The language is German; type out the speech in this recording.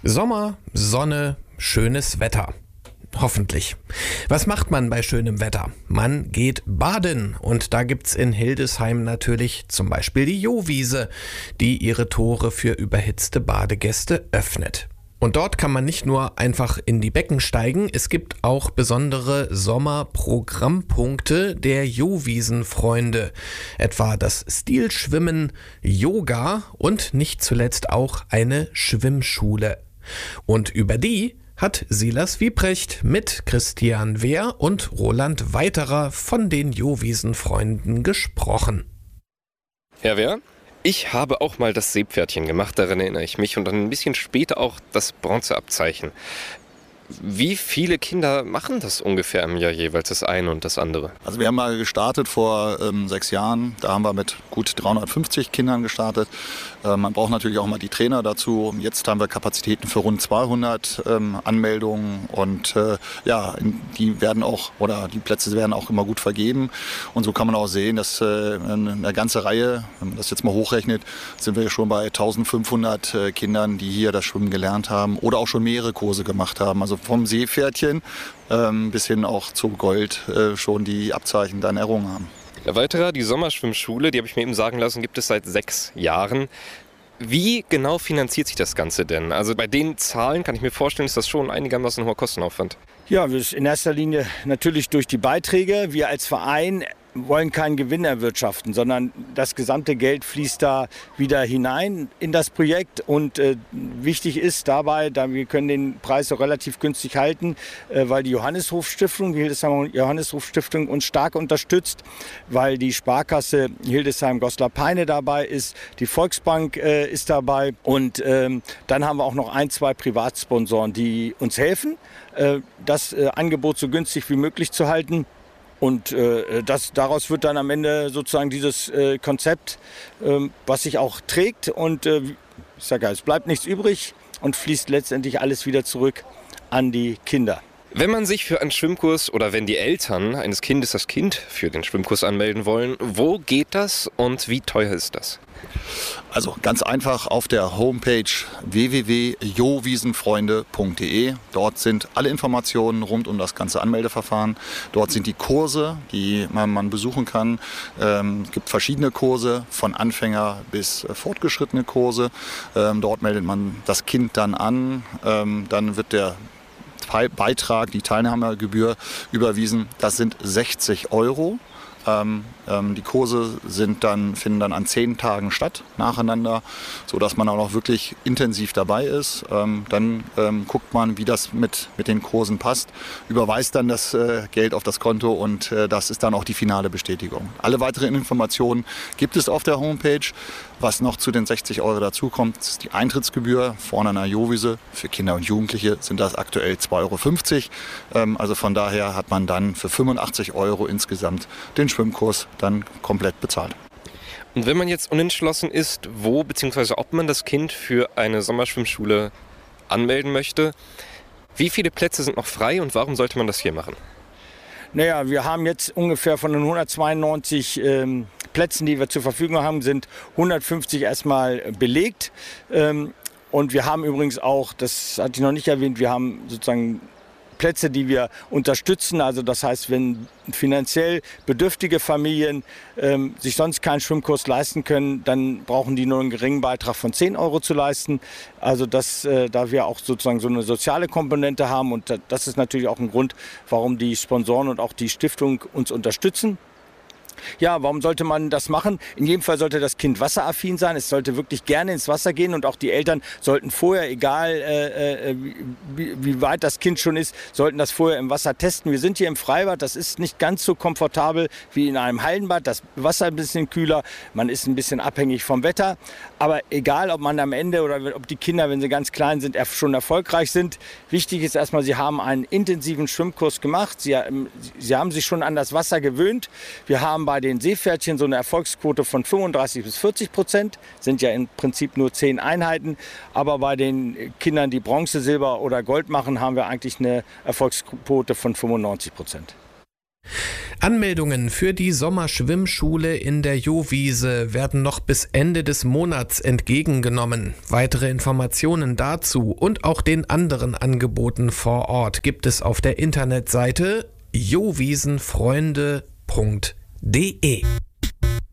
Sommer, Sonne, schönes Wetter. Hoffentlich. Was macht man bei schönem Wetter? Man geht baden und da gibt's in Hildesheim natürlich zum Beispiel die Jowiese, die ihre Tore für überhitzte Badegäste öffnet. Und dort kann man nicht nur einfach in die Becken steigen, es gibt auch besondere Sommerprogrammpunkte der Jowiesenfreunde, etwa das Stilschwimmen, Yoga und nicht zuletzt auch eine Schwimmschule. Und über die hat Silas Wiebrecht mit Christian Wehr und Roland Weiterer von den Jowiesenfreunden gesprochen. Herr Wehr, ich habe auch mal das Seepferdchen gemacht, daran erinnere ich mich, und dann ein bisschen später auch das Bronzeabzeichen. Wie viele Kinder machen das ungefähr im Jahr jeweils, das eine und das andere? Also wir haben mal gestartet vor 6 Jahren. Da haben wir mit gut 350 Kindern gestartet. Man braucht natürlich auch mal die Trainer dazu. Jetzt haben wir Kapazitäten für rund 200 Anmeldungen und die werden auch, oder die Plätze werden auch immer gut vergeben. Und so kann man auch sehen, dass eine ganze Reihe, wenn man das jetzt mal hochrechnet, sind wir schon bei 1500 Kindern, die hier das Schwimmen gelernt haben oder auch schon mehrere Kurse gemacht haben. Also vom Seepferdchen bis hin auch zu Gold schon die Abzeichen dann errungen haben. Herr Weiterer, die Sommerschwimmschule, die habe ich mir eben sagen lassen, gibt es seit 6 Jahren. Wie genau finanziert sich das Ganze denn? Also bei den Zahlen kann ich mir vorstellen, ist das schon einigermaßen hoher Kostenaufwand. Ja, wir sind in erster Linie natürlich durch die Beiträge. Wir als Verein wollen keinen Gewinn erwirtschaften, sondern das gesamte Geld fließt da wieder hinein in das Projekt. Und wichtig ist dabei, wir können den Preis auch relativ günstig halten, weil die Johanneshof-Stiftung, die Hildesheimer Johanneshof-Stiftung uns stark unterstützt, weil die Sparkasse Hildesheim-Goslar-Peine dabei ist, die Volksbank ist dabei und dann haben wir auch noch 1, 2 Privatsponsoren, die uns helfen, das Angebot so günstig wie möglich zu halten. Und daraus wird dann am Ende sozusagen dieses Konzept, was sich auch trägt. Und ich sage ja, es bleibt nichts übrig und fließt letztendlich alles wieder zurück an die Kinder. Wenn man sich für einen Schwimmkurs oder wenn die Eltern eines Kindes das Kind für den Schwimmkurs anmelden wollen, wo geht das und wie teuer ist das? Also ganz einfach auf der Homepage www.jowiesenfreunde.de. Dort sind alle Informationen rund um das ganze Anmeldeverfahren. Dort sind die Kurse, die man besuchen kann. Es gibt verschiedene Kurse, von Anfänger bis fortgeschrittene Kurse. Dort meldet man das Kind dann an. Dann wird der Beitrag, die Teilnahmegebühr überwiesen. Das sind 60 €. Die Kurse finden dann an 10 Tagen statt, nacheinander, sodass man auch noch wirklich intensiv dabei ist. Dann guckt man, wie das mit den Kursen passt, überweist dann das Geld auf das Konto und das ist dann auch die finale Bestätigung. Alle weiteren Informationen gibt es auf der Homepage. Was noch zu den 60 € dazukommt, ist die Eintrittsgebühr vorne an der Jowiese. Für Kinder und Jugendliche sind das aktuell 2,50 €. Also von daher hat man dann für 85 € insgesamt den Schwimmkurs dann komplett bezahlt. Und wenn man jetzt unentschlossen ist, wo bzw. ob man das Kind für eine Sommerschwimmschule anmelden möchte, wie viele Plätze sind noch frei und warum sollte man das hier machen? Naja, wir haben jetzt ungefähr von den 192 Plätzen, die wir zur Verfügung haben, sind 150 erstmal belegt. Und wir haben übrigens auch, das hatte ich noch nicht erwähnt, wir haben sozusagen Plätze, die wir unterstützen. Also das heißt, wenn finanziell bedürftige Familien sich sonst keinen Schwimmkurs leisten können, dann brauchen die nur einen geringen Beitrag von 10 € zu leisten. Also da wir auch sozusagen so eine soziale Komponente haben und das ist natürlich auch ein Grund, warum die Sponsoren und auch die Stiftung uns unterstützen. Ja, warum sollte man das machen? In jedem Fall sollte das Kind wasseraffin sein. Es sollte wirklich gerne ins Wasser gehen und auch die Eltern sollten vorher, egal wie weit das Kind schon ist, sollten das vorher im Wasser testen. Wir sind hier im Freibad, das ist nicht ganz so komfortabel wie in einem Hallenbad. Das Wasser ein bisschen kühler, man ist ein bisschen abhängig vom Wetter. Aber egal, ob man am Ende oder ob die Kinder, wenn sie ganz klein sind, schon erfolgreich sind. Wichtig ist erstmal, sie haben einen intensiven Schwimmkurs gemacht. Sie haben sich schon an das Wasser gewöhnt. Wir haben bei den Seepferdchen so eine Erfolgsquote von 35-40%, sind ja im Prinzip nur 10 Einheiten. Aber bei den Kindern, die Bronze, Silber oder Gold machen, haben wir eigentlich eine Erfolgsquote von 95%. Anmeldungen für die Sommerschwimmschule in der Jowiese werden noch bis Ende des Monats entgegengenommen. Weitere Informationen dazu und auch den anderen Angeboten vor Ort gibt es auf der Internetseite jowiesenfreunde.de.